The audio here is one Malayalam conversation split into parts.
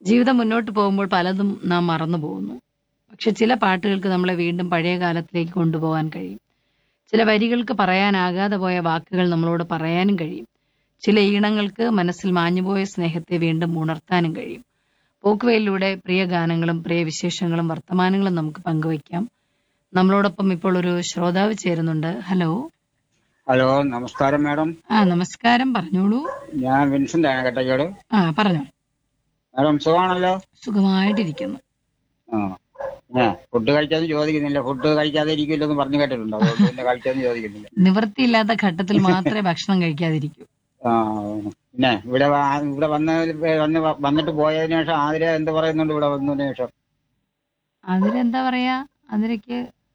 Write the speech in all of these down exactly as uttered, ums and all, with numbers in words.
ജീവിതം മുന്നോട്ട് പോകുമ്പോൾ പലതും നാം മറന്നു പോകുന്നു. പക്ഷെ ചില പാട്ടുകൾക്ക് നമ്മളെ വീണ്ടും പഴയ കാലത്തിലേക്ക് കൊണ്ടുപോകാൻ കഴിയും. ചില വരികൾക്ക് പറയാനാകാതെ പോയ വാക്കുകൾ നമ്മളോട് പറയാനും കഴിയും. ചില ഈണങ്ങൾക്ക് മനസ്സിൽ മാഞ്ഞുപോയ സ്നേഹത്തെ വീണ്ടും ഉണർത്താനും കഴിയും. പോക്കുവെയിലൂടെ പ്രിയ ഗാനങ്ങളും പ്രിയ വിശേഷങ്ങളും വർത്തമാനങ്ങളും നമുക്ക് പങ്കുവയ്ക്കാം. നമ്മളോടൊപ്പം ഇപ്പോൾ ഒരു ശ്രോതാവ് ചേരുന്നുണ്ട്. ഹലോ. ഹലോ, നമസ്കാരം മാഡം. ആ നമസ്കാരം, പറഞ്ഞോളൂ. ഞാൻ വിൻസെന്റ് ആണ് കട്ടക്കോട്. ആ പറഞ്ഞോ. മാഡം സുഖമാണല്ലോ? സുഖമായിട്ടിരിക്കുന്നു. ആ ഏ ഫുഡ് കഴിക്കാതെ ചോദിക്കുന്നില്ല. ഫുഡ് കഴിക്കാതെ ഇരിക്കില്ലെന്ന് പറഞ്ഞു കേട്ടിട്ടുണ്ട്. അതുകൊണ്ട് പിന്നെ കഴിക്കാതെ ചോദിക്കുന്നില്ല. നിവൃത്തിയില്ലാത്ത ഘട്ടത്തിൽ മാത്രമേ ഭക്ഷണം കഴിക്കാതിരിക്കൂ. ആ പിന്നെ ഇവിടെ വാ- ഇവിടെ വന്ന വന്ന് വന്നിട്ട് പോയതിനു ശേഷം ആതിര എന്ത് പറയുന്നുണ്ട് ഇവിടെ വന്നതിന് ശേഷം? അതിലെന്താ പറയാ, അതിലേക്ക്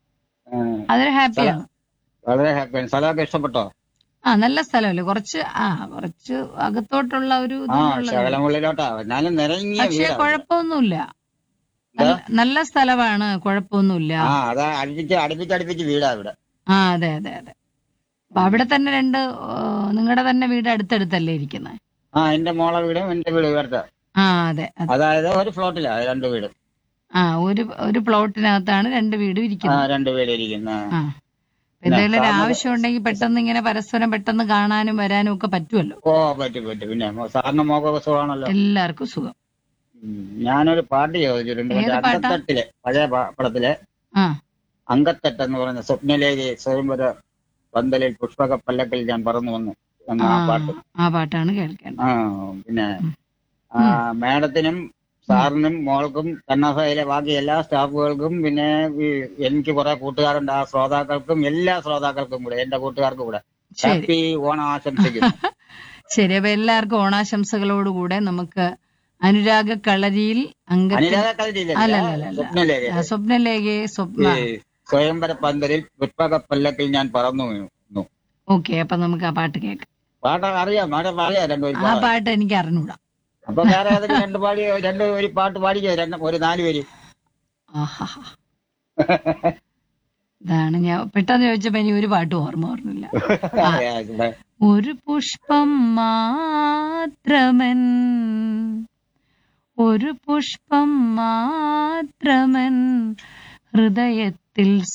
ഏ, അതൊരു സ്ഥലം ഹാപ്പിയാണ്. വളരെ ഹാപ്പിയാണ്. സ്ഥലമൊക്കെ ഇഷ്ടപ്പെട്ടോ? ആ നല്ല സ്ഥലമല്ലേ, കുറച്ച് ആ കുറച്ച് അകത്തോട്ടുള്ള ഒരു ആ ഇതുള്ളത്. ശകലം ഉള്ളിലോട്ടാ, എന്നാലും നിറങ്ങിയ പക്ഷെ വീടാ ഇവിടെ. കുഴപ്പമൊന്നുമില്ല. എന്താ? നല്ല നല്ല സ്ഥലമാണ്, കുഴപ്പമൊന്നുമില്ല. ആ അതാ അടുപ്പിച്ച് അടുപ്പിച്ച് അടുപ്പിച്ച് വീടാ ഇവിടെ. ആ അതെ അതെ അതെ. അപ്പൊ അവിടെ തന്നെ രണ്ട് നിങ്ങളുടെ തന്നെ വീട് അടുത്തടുത്തല്ലേ ഇരിക്കുന്നത്? ആ എന്റെ മോളെ വീടും എന്റെ വീട് ഇവിടുത്തെ. ആ അതെ അതെ. അതായത് ഒരു ഫ്ലോട്ടിലാ രണ്ട് വീട്. ആ ഒരു ഒരു പ്ലോട്ടിനകത്താണ് രണ്ട് വീടും ആ ഇരിക്കുന്നത്. രണ്ട് വീട് ഇരിക്കുന്ന. ആ എന്തെങ്കിലും ഒരു ആവശ്യം ഉണ്ടെങ്കിൽ പെട്ടെന്ന് ഇങ്ങനെ പരസ്പരം പെട്ടെന്ന് കാണാനും വരാനും ഒക്കെ പറ്റുമല്ലോ. ഓ പറ്റും പറ്റും. പിന്നെ മോ- സാറിന് മോക്കൊക്കെ സുഖമാണല്ലോ? എല്ലാവർക്കും സുഖം. ഉം. ഞാനൊരു പാട്ട് ചോദിച്ചിട്ടുണ്ട്. മറ്റേ ഏത് പാട്ടാ? അങ്കത്തട്ടിലെ പഴയ പ- പടത്തിലെ ആ അങ്കത്തട്ട് എന്ന് പറയുന്ന സ്വപ്നലേഖ സ്വയംവര പന്തലിൽ പുഷ്പക പല്ലക്കിൽ ഞാൻ പറന്നു വന്നു എന്ന ആ ആ പാട്ട്. ആ പാട്ടാണ് കേൾക്കേണ്ടത്. ആ പിന്നെ ഉം. ആ ഉം. മാഡത്തിനും സാറിനും മോൾക്കും കണ്ണാസയിലെ ബാക്കി എല്ലാ സ്റ്റാഫുകൾക്കും പിന്നെ ഈ എനിക്ക് കുറെ കൂട്ടുകാരുണ്ട്, ആ ശ്രോതാക്കൾക്കും എല്ലാ ശ്രോതാക്കൾക്കും കൂടെ എന്റെ കൂട്ടുകാർക്കും കൂടെ ശരി ഹാപ്പി ഓണം ആശംസിക്കുന്നു. ശരി. അപ്പൊ എല്ലാവർക്കും ഓണാശംസകളോടുകൂടെ നമുക്ക് അനുരാഗ കളരിയിൽ അംഗത്തിൽ അനുരാധ കവിതയില്ല, അല്ലല്ല സ്വപ്നലേഖ. സ്വപ്നലേഖയെ ഈ സ്വപ്ന. സ്വയംവര പന്തലിൽ പുഷ്പക പല്ലക്കിൽ ഞാൻ പറന്നു വീണു. ഓക്കെ, അപ്പൊ നമുക്ക് ആ പാട്ട് കേൾക്കാം. പാട്ട് അറിയാം മാഡം? അറിയാം രണ്ടുപേരും ആ പാടാൻ? പാട്ട് എനിക്ക് അറിഞ്ഞൂടാ. അപ്പൊ വേറെ ഏതെങ്കിലും രണ്ട് പാടി രണ്ട് ഒരു പാട്ട് പാടിക്കോ, രണ്ട് ഒരു നാല് പേര്. ആഹാ, ഇതാണ് ഞാൻ പെട്ടെന്ന് ചോദിച്ചപ്പോ ഇനി ഒരു പാട്ട് ഓർമ്മ ഓർമ്മില്ല. ആ, ഒരു പുഷ്പം മാത്രമൻ ഒരു പുഷ്പം മാത്രമൻ ഹൃദയത്തിൽ